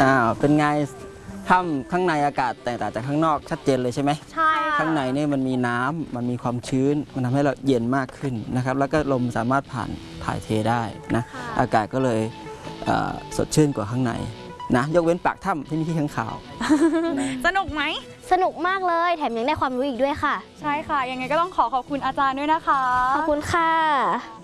เป็นไงถ้ำข้างในอากาศแตกต่างจากข้างนอกชัดเจนเลยใช่ไหมใช่ข้างในนี่มันมีน้ำมันมีความชื้นมันทำให้เราเย็นมากขึ้นนะครับแล้วก็ลมสามารถผ่านถ่ายเทได้นะอากาศก็เลยสดชื่นกว่าข้างในนะยกเว้นปากถ้ำที่มีขี้ข้างคาวสนุกไหมสนุกมากเลยแถมยังได้ความรู้อีกด้วยค่ะใช่ค่ะยังไงก็ต้องขอบคุณอาจารย์ด้วยนะคะขอบคุณค่ะ